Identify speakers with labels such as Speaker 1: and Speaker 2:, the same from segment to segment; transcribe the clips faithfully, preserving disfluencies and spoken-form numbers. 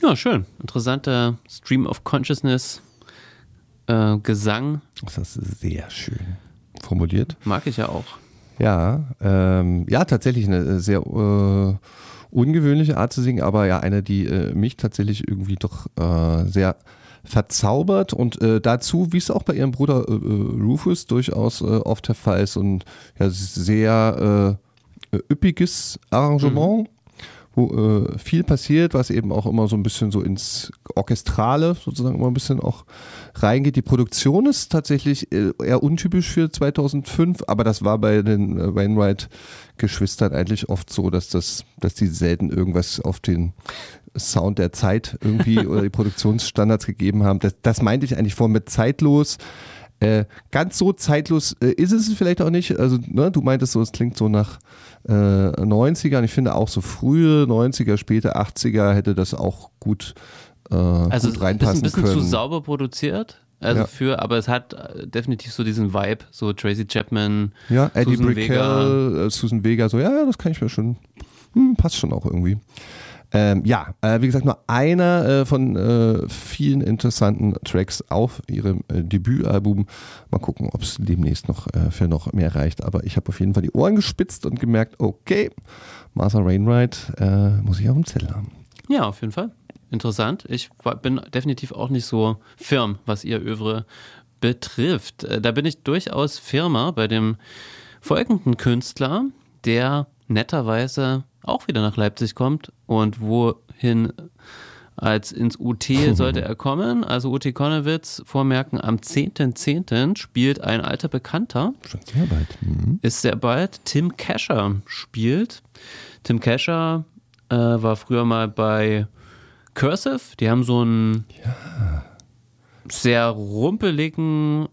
Speaker 1: Ja, schön. Interessanter Stream of Consciousness äh, Gesang.
Speaker 2: Das ist sehr schön formuliert.
Speaker 1: Mag ich ja auch.
Speaker 2: Ja, ähm, ja, tatsächlich eine sehr äh, ungewöhnliche Art zu singen, aber ja, eine, die äh, mich tatsächlich irgendwie doch äh, sehr verzaubert und äh, dazu, wie es auch bei ihrem Bruder äh, Rufus durchaus äh, oft der Fall ist, und ja, sehr äh, üppiges Arrangement, mhm. wo äh, viel passiert, was eben auch immer so ein bisschen so ins Orchestrale sozusagen immer ein bisschen auch reingeht. Die Produktion ist tatsächlich eher untypisch für zweitausendfünf, aber das war bei den Wainwright-Geschwistern eigentlich oft so, dass das, dass die selten irgendwas auf den Sound der Zeit irgendwie oder die Produktionsstandards gegeben haben. Das, das meinte ich eigentlich vorhin mit zeitlos. Äh, ganz so zeitlos äh, ist es vielleicht auch nicht. Also, ne, du meintest so, es klingt so nach äh, neunzigern. Ich finde auch so frühe neunziger, späte achtziger hätte das auch gut, äh,
Speaker 1: also
Speaker 2: gut reinpassen
Speaker 1: bisschen, bisschen
Speaker 2: können.
Speaker 1: zu sauber produziert. Also
Speaker 2: ja.
Speaker 1: für, aber es hat definitiv so diesen Vibe, so Tracy Chapman,
Speaker 2: ja, Eddie
Speaker 1: Susan
Speaker 2: Brickell,
Speaker 1: Vega.
Speaker 2: Äh, Susan Vega, so, ja, ja, das kann ich mir schon, hm, passt schon auch irgendwie. Ähm, ja, äh, wie gesagt, nur einer äh, von äh, vielen interessanten Tracks auf ihrem äh, Debütalbum. Mal gucken, ob es demnächst noch äh, für noch mehr reicht. Aber ich habe auf jeden Fall die Ohren gespitzt und gemerkt, okay, Martha Wainwright äh, muss ich auf dem Zettel haben.
Speaker 1: Ja, auf jeden Fall. Interessant. Ich war, bin definitiv auch nicht so firm, was ihr Övre betrifft. Äh, da bin ich durchaus firmer bei dem folgenden Künstler, der netterweise auch wieder nach Leipzig kommt, und wohin als ins U T sollte er kommen, also U T Konnewitz, vormerken, am zehnten zehnten spielt ein alter Bekannter.
Speaker 2: Schon sehr bald. Mhm.
Speaker 1: Ist sehr bald. Tim Kescher spielt. Tim Kescher äh, war früher mal bei Cursive, die haben so einen
Speaker 2: ja.
Speaker 1: sehr rumpeligen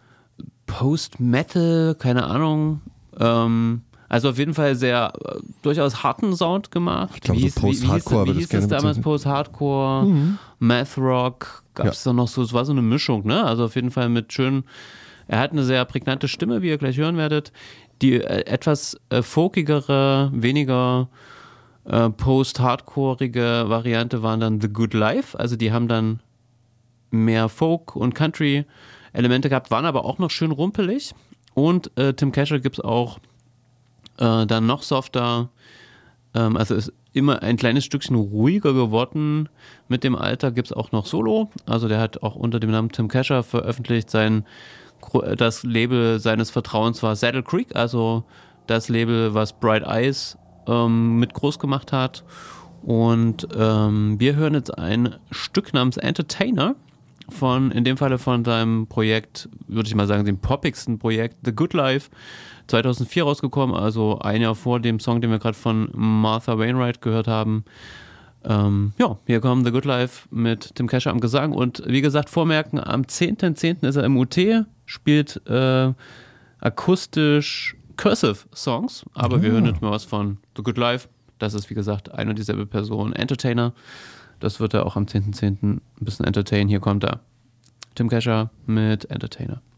Speaker 1: Post-Metal, keine Ahnung, ähm, also auf jeden Fall sehr äh, durchaus harten Sound gemacht.
Speaker 2: Ich glaube,
Speaker 1: wie
Speaker 2: so Post-Hardcore.
Speaker 1: Wie hieß, wie hieß es damals? Post-Hardcore, mhm. Math-Rock, gab es ja. da noch so, es war so eine Mischung, ne? Also auf jeden Fall mit schön, er hat eine sehr prägnante Stimme, wie ihr gleich hören werdet. Die äh, etwas äh, folkigere, weniger äh, post-hardcoreige Variante waren dann The Good Life, also die haben dann mehr Folk- und Country-Elemente gehabt, waren aber auch noch schön rumpelig. Und äh, Tim Kescher gibt es auch Äh, dann noch softer, ähm, also ist immer ein kleines Stückchen ruhiger geworden. Mit dem Alter gibt es auch noch Solo, also der hat auch unter dem Namen Tim Kescher veröffentlicht. Sein, das Label seines Vertrauens war Saddle Creek, also das Label, was Bright Eyes ähm, mit groß gemacht hat. Und ähm, wir hören jetzt ein Stück namens Entertainer, von, in dem Falle von seinem Projekt, würde ich mal sagen, dem poppigsten Projekt, The Good Life, zweitausendvier rausgekommen, also ein Jahr vor dem Song, den wir gerade von Martha Wainwright gehört haben. Ähm, ja, hier kommt The Good Life mit Tim Kescher am Gesang, und wie gesagt, vormerken, am zehnten zehnten ist er im U T, spielt äh, akustisch Cursive Songs, aber oh. wir hören jetzt mal was von The Good Life. Das ist, wie gesagt, eine und dieselbe Person, Entertainer. Das wird er auch am zehnten zehnten ein bisschen entertainen. Hier kommt er. Tim Kescher mit Entertainer.